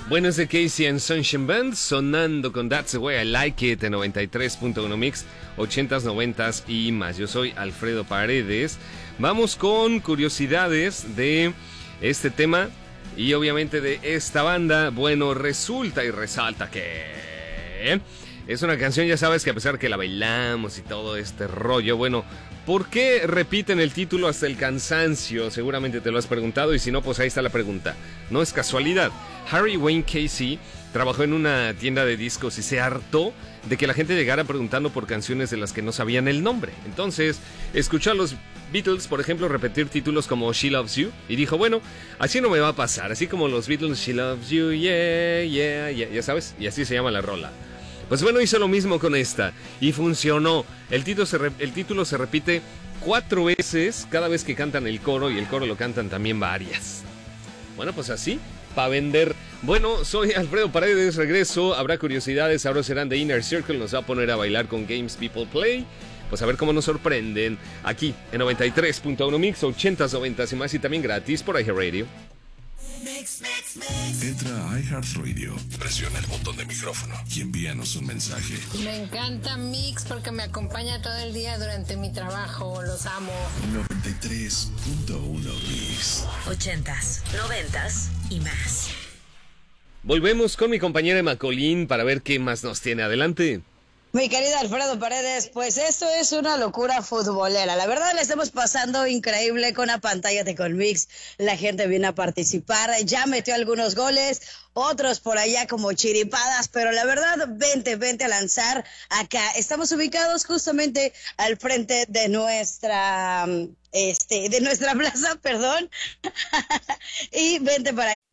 Bueno, es de Casey and Sunshine Band sonando con That's the Way I Like It en 93.1 Mix, 80s, 90s y más. Yo soy Alfredo Paredes. Vamos con curiosidades de este tema y obviamente de esta banda. Bueno, resulta y resalta que es una canción, ya sabes, que a pesar que la bailamos y todo este rollo, bueno, ¿por qué repiten el título hasta el cansancio? Seguramente te lo has preguntado y si no, pues ahí está la pregunta. No es casualidad. Harry Wayne Casey trabajó en una tienda de discos y se hartó de que la gente llegara preguntando por canciones de las que no sabían el nombre. Entonces, escuchó a los Beatles, por ejemplo, repetir títulos como She Loves You y dijo, bueno, así no me va a pasar. Así como los Beatles, She Loves You, yeah, yeah, yeah, ya sabes, y así se llama la rola. Pues bueno, hizo lo mismo con esta y funcionó. El título se repite 4 veces cada vez que cantan el coro y el coro lo cantan también varias. Bueno, pues así, para vender. Bueno, soy Alfredo Paredes, regreso. Habrá curiosidades, ahora serán de Inner Circle. Nos va a poner a bailar con Games People Play. Pues a ver cómo nos sorprenden aquí en 93.1 Mix, 80s, 90s y más, y también gratis por iHeartRadio. Entra a iHeartRadio, presiona el botón de micrófono y envíanos un mensaje. Me encanta Mix porque me acompaña todo el día durante mi trabajo. Los amo. 93.1 Mix. 80s, 90s y más. Volvemos con mi compañera Emma Colín para ver qué más nos tiene. Adelante. Mi querido Alfredo Paredes, pues esto es una locura futbolera. La verdad, le estamos pasando increíble con la pantalla de Colmix. La gente viene a participar, ya metió algunos goles, otros por allá como chiripadas, pero la verdad, vente a lanzar acá. Estamos ubicados justamente al frente de nuestra plaza, perdón. Y vente para